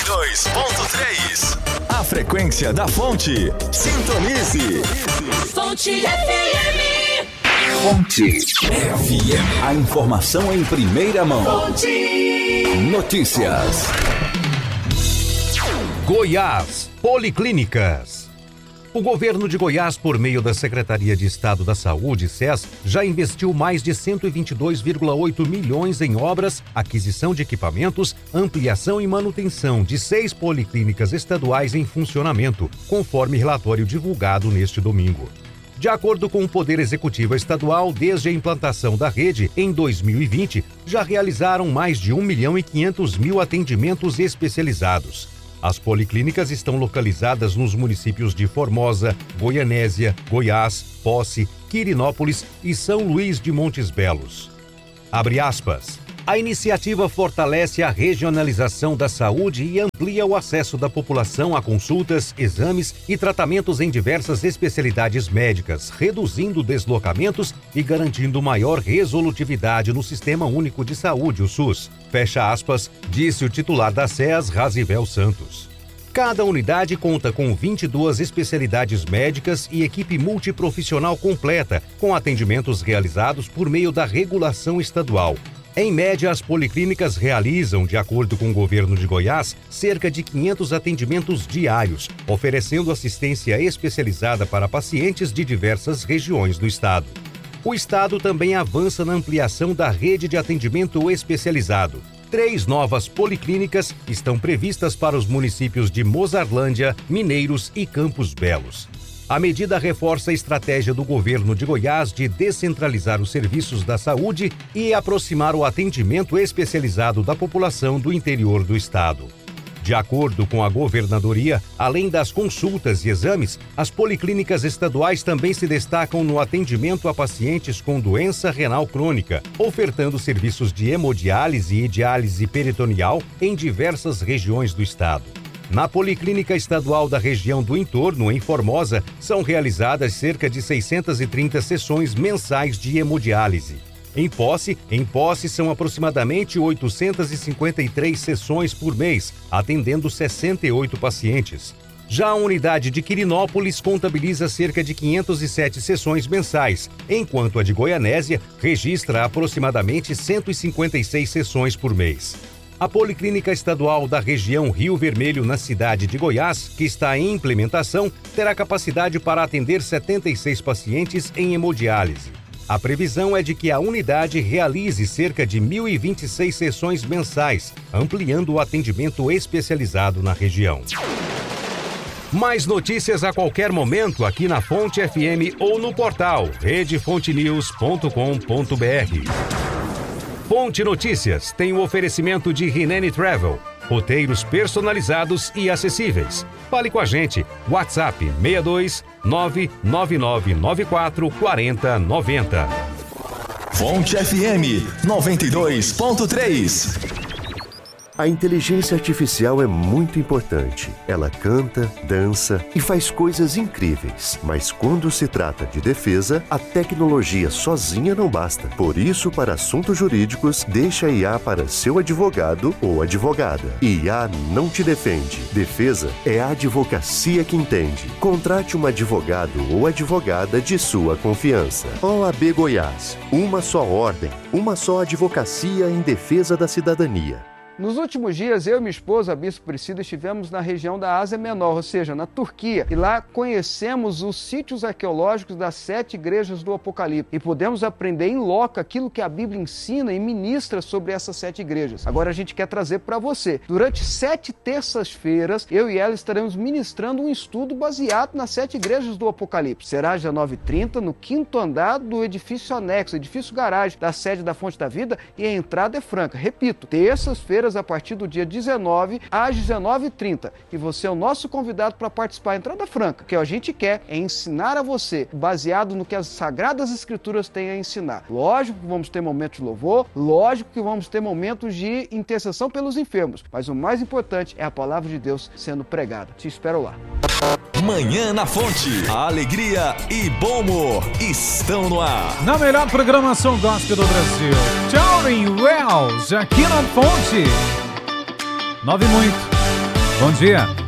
92.3. A frequência da Fonte. Sintonize. Fonte FM. Fonte FM. A informação em primeira mão. Fonte. Notícias. Goiás, policlínicas. O governo de Goiás, por meio da Secretaria de Estado da Saúde, SES, já investiu mais de 122,8 milhões em obras, aquisição de equipamentos, ampliação e manutenção de 6 policlínicas estaduais em funcionamento, conforme relatório divulgado neste domingo. De acordo com o Poder Executivo Estadual, desde a implantação da rede, em 2020, já realizaram mais de 1.500.000 atendimentos especializados. As policlínicas estão localizadas nos municípios de Formosa, Goianésia, Goiás, Posse, Quirinópolis e São Luís de Montes Belos. Abre aspas. A iniciativa fortalece a regionalização da saúde e amplia o acesso da população a consultas, exames e tratamentos em diversas especialidades médicas, reduzindo deslocamentos e garantindo maior resolutividade no Sistema Único de Saúde, o SUS. Fecha aspas, disse o titular da SES, Razivel Santos. Cada unidade conta com 22 especialidades médicas e equipe multiprofissional completa, com atendimentos realizados por meio da regulação estadual. Em média, as policlínicas realizam, de acordo com o governo de Goiás, cerca de 500 atendimentos diários, oferecendo assistência especializada para pacientes de diversas regiões do estado. O estado também avança na ampliação da rede de atendimento especializado. 3 novas policlínicas estão previstas para os municípios de Mozarlândia, Mineiros e Campos Belos. A medida reforça a estratégia do governo de Goiás de descentralizar os serviços da saúde e aproximar o atendimento especializado da população do interior do estado. De acordo com a governadoria, além das consultas e exames, as policlínicas estaduais também se destacam no atendimento a pacientes com doença renal crônica, ofertando serviços de hemodiálise e diálise peritoneal em diversas regiões do estado. Na Policlínica Estadual da região do entorno, em Formosa, são realizadas cerca de 630 sessões mensais de hemodiálise. Em Posse são aproximadamente 853 sessões por mês, atendendo 68 pacientes. Já a unidade de Quirinópolis contabiliza cerca de 507 sessões mensais, enquanto a de Goianésia registra aproximadamente 156 sessões por mês. A Policlínica Estadual da região Rio Vermelho, na cidade de Goiás, que está em implementação, terá capacidade para atender 76 pacientes em hemodiálise. A previsão é de que a unidade realize cerca de 1.026 sessões mensais, ampliando o atendimento especializado na região. Mais notícias a qualquer momento aqui na Fonte FM ou no portal redefontenews.com.br. Fonte Notícias tem o oferecimento de Rinene Travel, roteiros personalizados e acessíveis. Fale com a gente, WhatsApp 62 99994 4090. Fonte FM 92.3. A inteligência artificial é muito importante. Ela canta, dança e faz coisas incríveis. Mas quando se trata de defesa, a tecnologia sozinha não basta. Por isso, para assuntos jurídicos, deixa a IA para seu advogado ou advogada. IA não te defende. Defesa é a advocacia que entende. Contrate um advogado ou advogada de sua confiança. OAB Goiás. Uma só ordem, uma só advocacia em defesa da cidadania. Nos últimos dias, eu e minha esposa, a Bispo Priscila, estivemos na região da Ásia Menor, ou seja, na Turquia, e lá conhecemos os sítios arqueológicos das 7 igrejas do Apocalipse e pudemos aprender em loco aquilo que a Bíblia ensina e ministra sobre essas 7 igrejas. Agora a gente quer trazer para você. Durante 7 terças-feiras, eu e ela estaremos ministrando um estudo baseado nas 7 igrejas do Apocalipse. Será às 19h30, no 5º andar do edifício anexo, edifício garagem da sede da Fonte da Vida, e a entrada é franca. Repito, terças-feiras a partir do dia 19 às 19h30. E você é o nosso convidado para participar. Entrada franca. O que a gente quer é ensinar a você, baseado no que as Sagradas Escrituras têm a ensinar. Lógico que vamos ter momentos de louvor, lógico que vamos ter momentos de intercessão pelos enfermos, mas o mais importante é a palavra de Deus sendo pregada. Te espero lá. Manhã na Fonte. A alegria e bom humor estão no ar. Na melhor programação gospel do Brasil. Tony Wells, aqui na Fonte. 9 muito. Bom dia.